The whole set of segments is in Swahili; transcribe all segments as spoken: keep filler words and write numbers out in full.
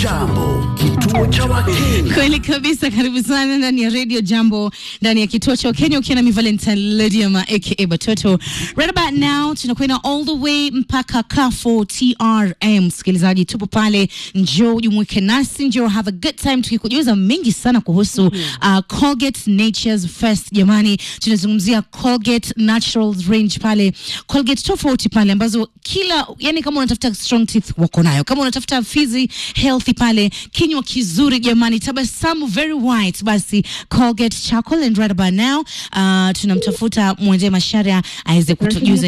Jambo, kituo cha Wakenya. Kweli kabisa, karibu sana ndani ya Radio Jambo, ndani ya kituo cha Wakenya, ukiwa na mi Valentine Lydiama aka Batoto. Right about now tunakwenda all the way mpaka Kafo T R M. Msikilizaji, tupo pale, njoo jumuike nasi, njoo have a good time tukikujuza mengi sana kuhusu uh, Colgate Nature's Fest. Jamani, tunazungumzia Colgate Naturals range pale, Colgate tofauti pale ambazo kila, yani kama unatafuta strong teeth wako nayo, kama unatafuta fizi healthy pale, kinywa kizuri jamani, tabasamu very white, basi Colgate Charcoal. And right about now uh, tunamtafuta Mwende Masharia aweze kutujuza.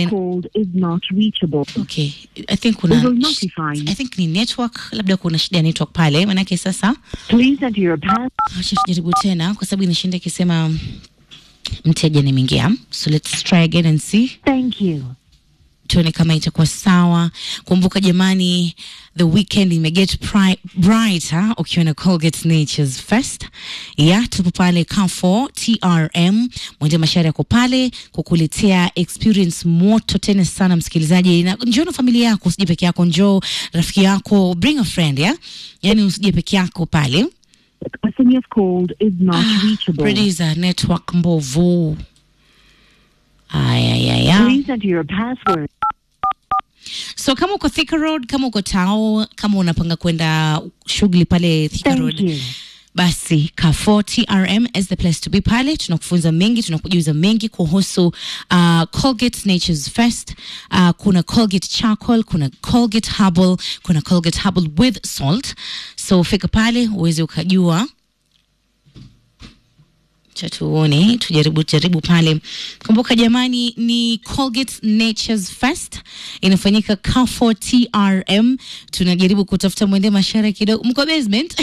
Okay, I think kuna I think ni network, labda kuna shida ya network pale, manake sasa please enter your pass. Acha tujaribu tena kwa sababu inashinda kisema mteja ni mingia. So let's try again and see. Thank you. Tuone kama itakuwa sawa. Kumbuka jamani, the weekend imeget brighter ukiwa na Colgate Nature's Fest. Yeah, tupo pale Kafo T R M. Mwende Masharia yako pale kukuletea experience moto tena sana msikilizaji. Na njoo na familia yako, usije peke yako, njoo rafiki yako, bring a friend, yeah? Yani usije peke yako pale. The person you've called is not ah, reachable. Producer network mbovu. Ay, ay, ay, ay. Please enter your password. So kama uko Thika Road, kama uko Tao, kama unapanga kwenda shughuli pale Thika Thank Road, you. basi Kafo T R M is the place to be pale. Tunakufunza mengi, tunakujuza mengi kuhusu uh, Colgate Nature's Fest. Uh, kuna Colgate Charcoal, kuna Colgate Herbal, kuna Colgate Herbal with salt. So fika pale uweze ukajua. Chatuone, tujaribu jaribu pale. Kumbuka jamani, ni Colgate Nature's Fest, inafanyika Kafo T R M. Tunajaribu kutafuta Mwende Masharia kidogo. Mko basement?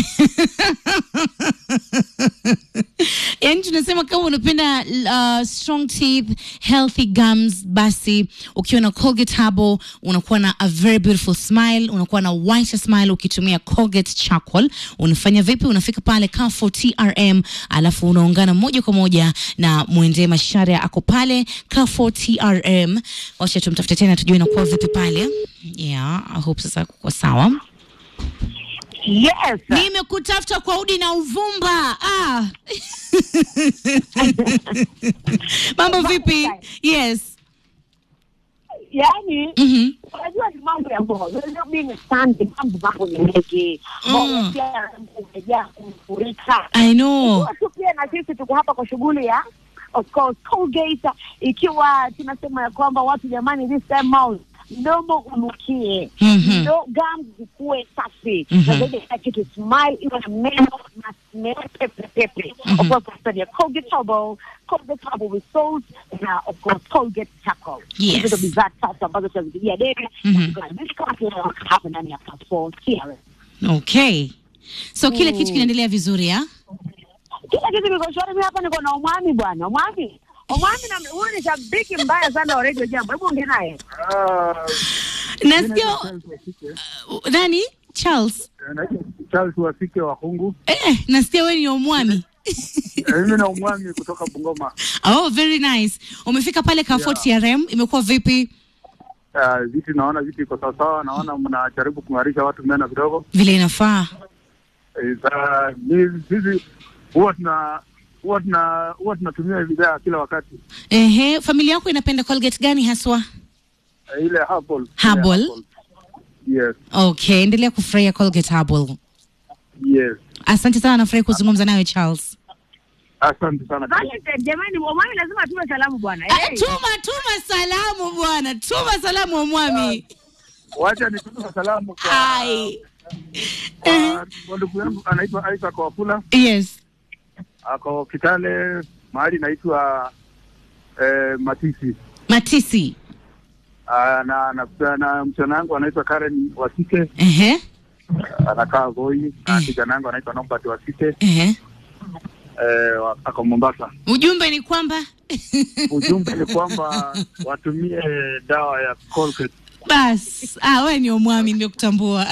Yani tunasema kama unapenda uh, strong teeth, healthy gums, basi ukiwa na Colgate Herbal unakuwa na a very beautiful smile, unakuwa na whiter smile ukitumia Colgate Charcoal. Unafanya vipi? Unafika pale Kafo T R M, alafu unaungana moja kwa moja na Mwende Masharia ako pale Kafo T R M. Wacha tumtafute tena tujue na kwa vipi pale. Yeah, I hope sasa kuko sawa. Yes. Nimekutafuta kwa udi na uvumba. Ah. Mambo vipi? Yes. Yani, Mhm. unajua ni mambo ya mbona. Unajua mimi stand mambo mambo ni mengi. Mbona pia umejaa kumfurika. I know. Kwa pia na sisi tuko hapa kwa shughuli ya of course Colgate, ikiwa tunasema ya kwamba watu jamani, this time out mdomo unukie, Mhm. no gums zikuwe safi, Mhm. na zaidi ya kitu smile iwe na meno na meno pepe pepe. Of course tunasema ya Colgate Herbal, Colgate Herbal with salt, na of course Colgate Charcoal. Yes. Hizo bidhaa tatu ambazo tunazipigia debe na tunazilisha kama kile hapa ndani ya Kafo T R M. Okay. So kila kitu kinaendelea vizuri, ya? Kila kitu kiko shwari. Mimi hapa niko na Omwami bwana. Omwami. Omwami na huyu ni shabiki mbaya sana wa Radio Jambo. Hebu ongea naye. Ah, Nasikia uh, nani? Charles. Charles Wasike wa Hungu. Eh, nasikia wewe ni Omwami. Mimi na Omwami kutoka Bungoma. Oh, very nice. Umefika pale Kafo Yeah. T R M, imekuwa vipi? Ah, uh, vitu naona vitu iko sawa sawa, naona mnajaribu kungarisha watu mena kidogo. Vile inafaa. Eh, uh, sisi huwa tuna huwa tuna huwa tunatumia bidhaa kila wakati. Ehe, familia yako inapenda Colgate gani haswa? Uh, ile Herbal. Herbal? Ile Herbal. Yes. Okay, endelea kufurahia Colgate Herbal. Yes. Asante sana, nafurahi kuzungumza nawe Charles. Asante sana. Valentine, jamani, Omwami lazima tuwe salamu bwana. Eh, Hey. tuma tuma salamu bwana. Tuma salamu Omwami. Wacha nitume salamu kwa Ai. kwa ndugu yangu anaitwa Isaac Wafula. Yes. Ako Kitale, mahali naitwa eh, Matisi. Matisi. Uh, na na, na mchana wangu anaitwa Karen Wasike. Ehe. Uh, anakaa Voi. Na kijana wangu anaitwa Norbert Wasike. Ehe. Eh, ako Mombasa. Ujumbe ni kwamba Ujumbe ni kwamba watumie dawa ya Colgate. bas, ah, wewe ni Omwami, nimekutambua.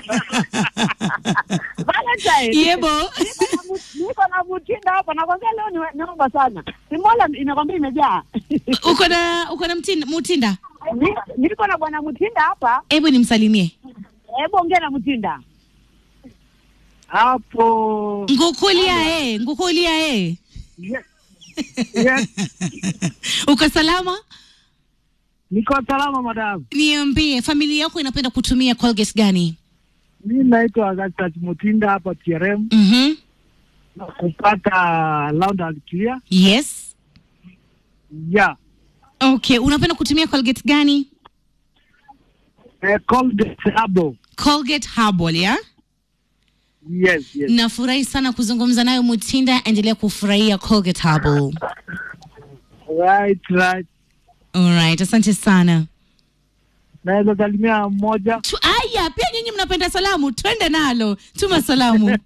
Valentine. Yebo. Niko na Mutinda hapa, nakwambia leo ni naomba sana. Simbola inakwambia imejaa. Uko na uko na Mtinda, Mutinda? Niko na bwana Mutinda hapa. Hebu nimsalimie. Hebu ongea na Mutinda. Hapo. Ngukulia eh, ngukulia eh. Yes. Yes. Uko salama? Niko salama madam. Niambie, familia yako inapenda kutumia Colgate gani? Mimi naitwa Augustus Mutinda hapa T R M. Mhm. Na kupata Loud and Clear. Yes. Yeah. Okay, unapenda kutumia Colgate gani? Eh, Colgate Herbal. Colgate Herbal, yeah? Yes, yes. Nafurahi sana kuzungumza nayo Mutinda, endelea kufurahia Colgate Herbal. Right, right. Alright, asante sana. Naweza salimia mmoja. Tu, aya, pia nyinyi mnapenda salamu, twende nalo. Tuma salamu.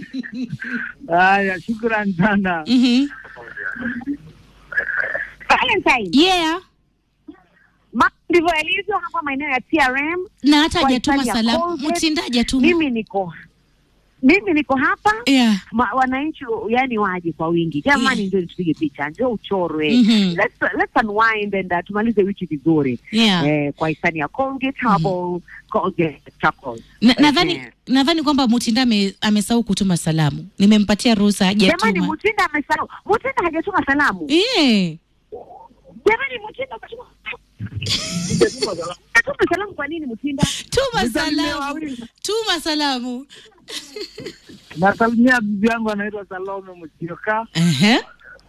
Aya, shukrani sana. Mhm. Valentine. Yeah. Ma ndivyo elivyo hapa maeneo ya T R M. Na hata Kwa hajatuma hisani ya salamu. Colgate. Mutinda hajatuma. Mimi niko mimi niko hapa. Yeah. Ma, wananchi yani waje kwa wingi. Jamani, ndio tupige picha, ndio uchorwe. Mhm. Let's let's unwind and uh, tumalize wiki vizuri. Yeah. Eh, kwa hisani ya Colgate Herbal, Colgate Charcoal. Na- Nadhani Eh. nadhani kwamba Mutinda ame- amesahau kutuma salamu. Nimempatia ruhusa Jamani, hajatuma. Mutinda amesahau. Mutinda hajatuma salamu. Eh. Jamani, Mutinda hajatuma. Atuma salamu kwa nini Mutinda? Tuma Nisalimie salamu. wawili. Tuma salamu. Nasalimia bibi yangu anaitwa Salome Musyoka Eh.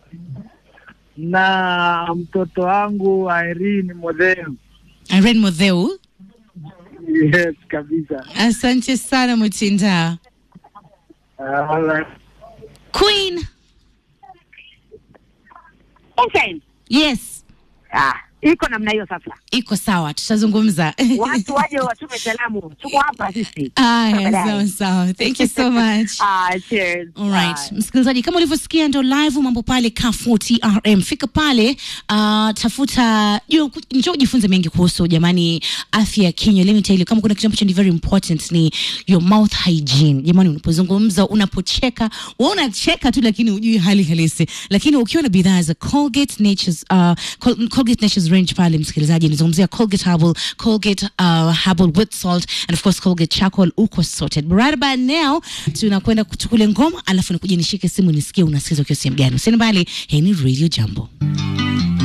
na mtoto wangu Irene Modeu. Irene Modeu. Yes, kabisa. Asante sana Mutinda. Uh, all right. Queen. Okay. Yes. Ah, iko namna hiyo sasa. Iko sawa, tutazungumza. Watu waje watume salamu. Tuko hapa sisi. Aya, sawa sawa. Thank you so much. Ah, cheers. Alright, Bye. msikilizaji, kama ulivyosikia ndo live mambo pale Carrefour T R M. Fika pale, uh, tafuta, yo, njoo jifunze mengi kuhusu jamani afya ya kinywa. Let me tell you, kama kuna kitu ambacho ni very important ni your mouth hygiene. Jamani, unapozungumza, unapocheka, wewe unacheka tu lakini hujui hali halisi. Lakini ukiwa na bidhaa za Colgate Nature's uh, Col- Colgate Nature's range pale, msikilizaji, nizungumzia Colgate Herbal, Colgate uh, Herbal with salt and of course Colgate Charcoal, uko sorted. But right about now tunakwenda kutukule ngoma, alafu nikuje nishike simu nisikie unasikiza ukiwa sehemu gani. Usini mbali, hii ni Radio Jambo.